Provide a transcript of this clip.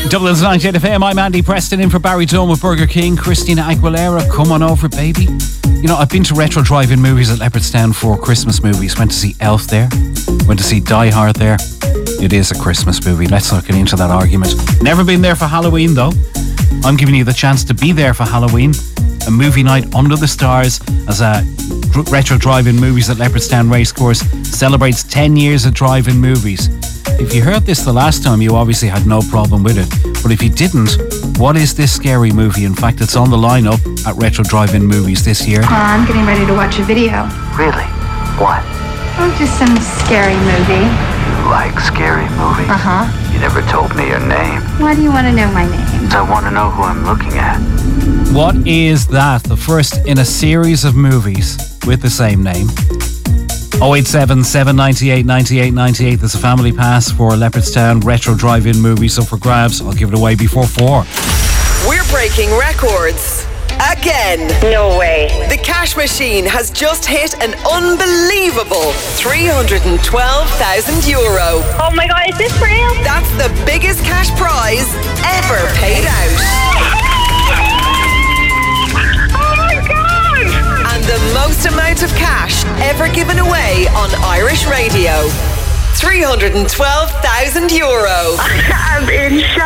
Dublin's 98 FM, I'm Andy Preston in for Barry Dunn with Burger King. Christina Aguilera, come on over, baby. You know, I've been to retro drive-in movies at Leopardstown for Christmas movies. Went to see Elf there, went to see Die Hard there. It is a Christmas movie, let's not get into that argument. Never been there for Halloween though. I'm giving you the chance to be there for Halloween. A movie night under the stars as a retro drive-in movies at Leopardstown Racecourse celebrates 10 years of drive-in movies. If you heard this the last time, you obviously had no problem with it. But if you didn't, what is this scary movie? In fact, it's on the lineup at Retro Drive-In Movies this year. I'm getting ready to watch a video. Really? What? Oh, just some scary movie. You like scary movies? Uh-huh. You never told me your name. Why do you want to know my name? I want to know who I'm looking at. What is that? The first in a series of movies with the same name. 087 798 98 98. There's a family pass for Leopardstown Retro Drive-In Movies up for grabs. I'll give it away before 4. We're breaking records again. No way. The cash machine has just hit an unbelievable €312,000. Oh my God, is this real? That's the biggest cash prize ever paid out. The most amount of cash ever given away on Irish radio. €312,000. I'm in shock.